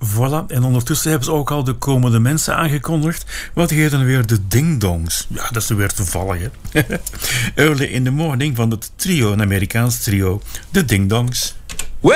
Voilà, en ondertussen hebben ze ook al de komende mensen aangekondigd. Wat heten weer de Ding Dongs? Ja, dat is weer toevallig, hè. Early in the Morning van het trio, een Amerikaans trio, de Ding Dongs.